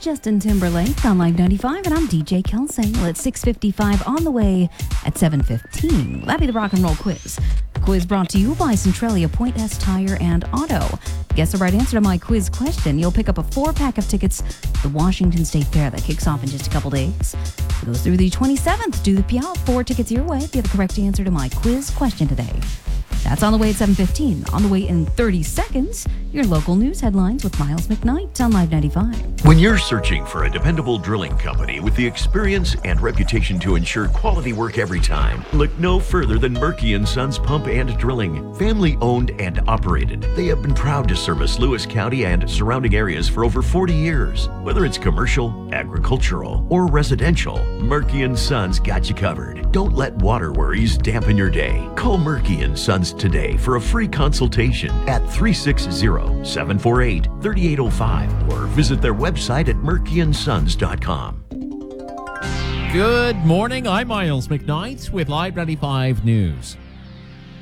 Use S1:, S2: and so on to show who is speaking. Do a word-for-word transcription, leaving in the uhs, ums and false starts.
S1: Justin Timberlake on Live ninety-five, and I'm D J Kelsey. Well, it's six fifty-five on the way at seven fifteen. That'll be the rock and roll quiz. The quiz brought to you by Centralia Point S Tire and Auto. Guess the right answer to my quiz question. You'll pick up a four-pack of tickets to the Washington State Fair that kicks off in just a couple days. It goes through the twenty-seventh. Do the P L. Four tickets your way if you have the correct answer to my quiz question today. That's on the way at seven fifteen. On the way in thirty seconds, your local news headlines with Miles McKnight on Live ninety-five.
S2: When you're searching for a dependable drilling company with the experience and reputation to ensure quality work every time, look no further than Murky and Sons Pump and Drilling. Family owned and operated, they have been proud to service Lewis County and surrounding areas for over forty years. Whether it's commercial, agricultural, or residential, Murky and Sons got you covered. Don't let water worries dampen your day. Call Murky and Sons today for a free consultation at three six zero, seven four eight, three eight zero five or visit their website at murky and sons dot com.
S3: Good morning. I'm Miles McKnight with Live ninety-five News.